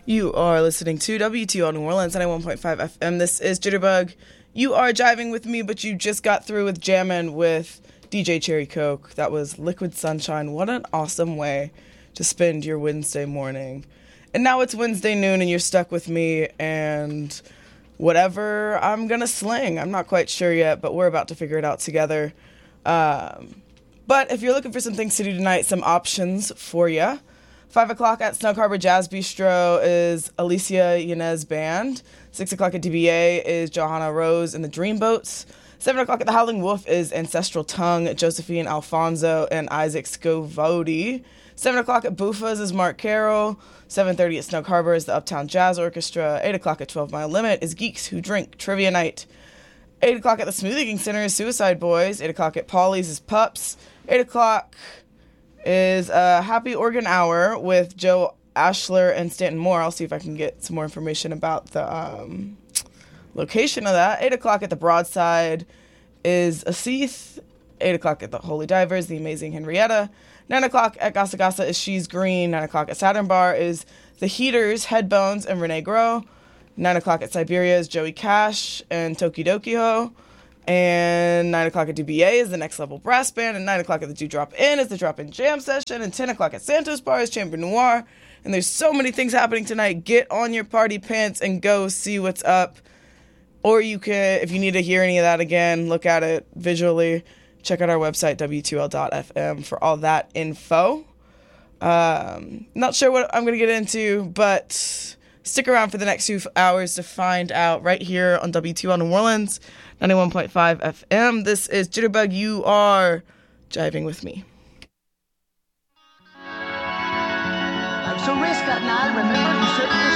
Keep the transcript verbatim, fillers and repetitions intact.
You are listening to W T O New Orleans ninety-one point five F M. This is Jitterbug. You are jiving with me, but you just got through with jamming with D J Cherry Coke. That was Liquid Sunshine. What an awesome way to spend your Wednesday morning. And now it's Wednesday noon and you're stuck with me and whatever I'm going to sling. I'm not quite sure yet, but we're about to figure it out together. Um, but if you're looking for some things to do tonight, some options for you. Five o'clock at Snug Harbor Jazz Bistro is Alicia Yanez Band. Six o'clock at D B A is Johanna Rose and the Dreamboats. Seven o'clock at the Howling Wolf is Ancestral Tongue, Josephine Alfonso, and Isaac Scovodi. Seven o'clock at Buffa's is Mark Carroll. Seven thirty at Snug Harbor is the Uptown Jazz Orchestra. Eight o'clock at twelve Mile Limit is Geeks Who Drink Trivia Night. Eight o'clock at the Smoothie King Center is Suicide Boys. Eight o'clock at Paulie's is Pups. Eight o'clock is a Happy Organ Hour with Joe Ashler and Stanton Moore. I'll see if I can get some more information about the um, location of that. Eight o'clock at the Broadside is Asith. Eight o'clock at the Holy Divers, the Amazing Henrietta. Nine o'clock at Gasa Gasa is She's Green. Nine o'clock at Saturn Bar is The Heaters, Headbones, and Renee Groh. Nine o'clock at Siberia is Joey Cash and Tokidoki Ho. And nine o'clock at D B A is the Next Level Brass Band. And nine o'clock at the Do Drop In is the Drop In Jam Session. And ten o'clock at Santos Bar is Chamber Noir. And there's so many things happening tonight. Get on your party pants and go see what's up. Or you can, if you need to hear any of that again, look at it visually. Check out our website, W two L dot F M, for all that info. Um, not sure what I'm going to get into, but stick around for the next few hours to find out right here on W two L New Orleans, ninety-one point five F M. This is Jitterbug. You are jiving with me. Life's a risk at night, remember you should